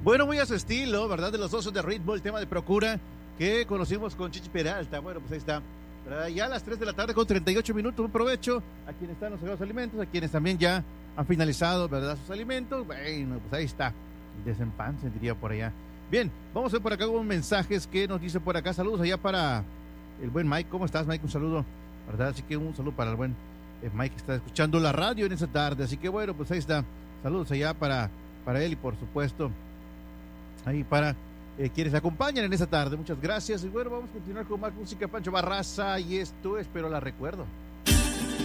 Bueno, muy a su estilo, ¿verdad? De los osos de ritmo, el tema de Procura, que conocimos con Chichi Peralta. Bueno, pues ahí está. Ya a las 3 de la tarde con 38 minutos, un provecho a quienes están los sagrados alimentos, a quienes también ya han finalizado, ¿verdad? Sus alimentos. Bueno, pues ahí está. Desempanse, diría por allá. Bien, vamos a ver por acá unos mensajes que nos dice por acá. Saludos allá para el buen Mike. ¿Cómo estás, Mike? Un saludo, ¿verdad? Así que un saludo para el buen Mike que está escuchando la radio en esta tarde. Así que bueno, pues ahí está. Saludos allá para él y por supuesto ahí para quienes acompañan en esta tarde. Muchas gracias. Y bueno, vamos a continuar con más música. Pancho Barraza y esto, espero la recuerdo.